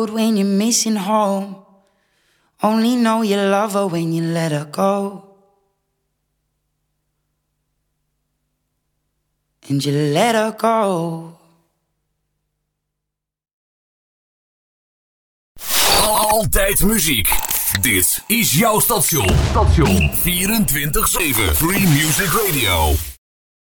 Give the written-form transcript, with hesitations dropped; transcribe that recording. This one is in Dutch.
road when you're missing home. Only know you love her when you let her go. And you let her go. Altijd muziek. Dit is jouw station. 24/7 Free Music Radio.